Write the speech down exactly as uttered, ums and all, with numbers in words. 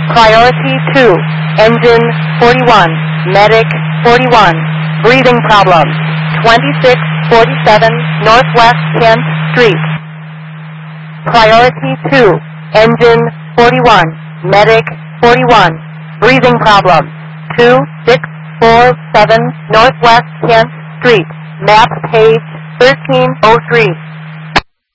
Priority two, engine forty-one, medic forty-one, breathing problems, twenty-six forty-seven Northwest tenth Street. Priority two, engine forty-one, medic forty-one, breathing problems, two six four seven Northwest tenth Street, map page thirteen oh three.